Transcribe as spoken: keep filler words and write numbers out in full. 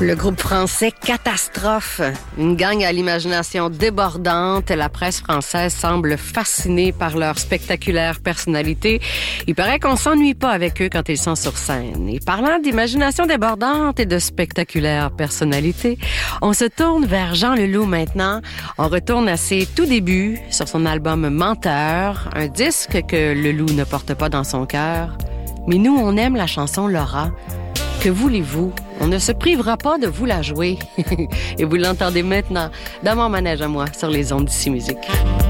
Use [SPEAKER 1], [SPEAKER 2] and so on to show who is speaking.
[SPEAKER 1] Le groupe français Catastrophe, une gang à l'imagination débordante. La presse française semble fascinée par leur spectaculaire personnalité. Il paraît qu'on s'ennuie pas avec eux quand ils sont sur scène. Et parlant d'imagination débordante et de spectaculaire personnalité, on se tourne vers Jean Leloup maintenant. On retourne à ses tout débuts sur son album Menteur, un disque que Leloup ne porte pas dans son cœur. Mais nous, on aime la chanson Laura. Que voulez-vous? On ne se privera pas de vous la jouer. Et vous l'entendez maintenant dans mon manège à moi sur les ondes d'Ici Musique.